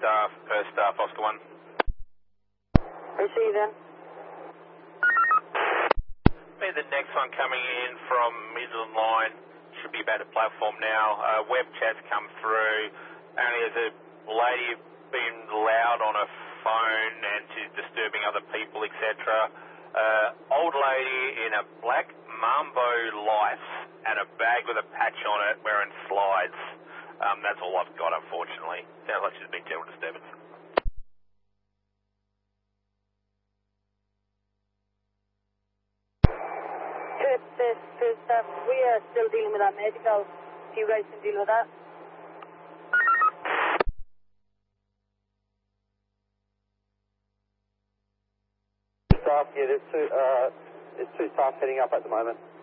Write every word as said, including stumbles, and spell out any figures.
staff, per staff, Oscar one. Receiving. Be the next one coming in from Midland Line. Should be about the platform now. Uh, web chat's come through. Only there's a lady being loud on a phone and she's disturbing other people, et cetera. Uh, old lady in a black Mambo lights and a bag with a patch on it wearing slides. Um, that's all I've got, unfortunately. Sounds like she's a big general disturbance. If this is stuff, we are still dealing with that medical. If you guys can deal with that. Staff, yeah, there's two, uh, there's two staff heading up at the moment.